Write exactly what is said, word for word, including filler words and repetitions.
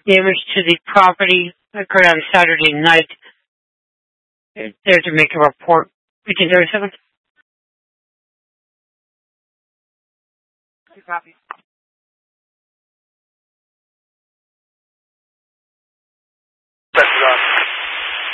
damage to the property occurred on Saturday night. There to make a report. eighteen thirty-seven. Copy.